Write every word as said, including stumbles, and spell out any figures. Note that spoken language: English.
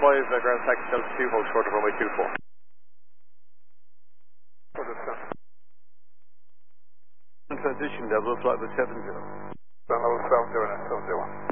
five, uh, ground taxi Delta two, hold short of runway two four. Transition level, flight with seven zero. Level seven zero, seven zero one.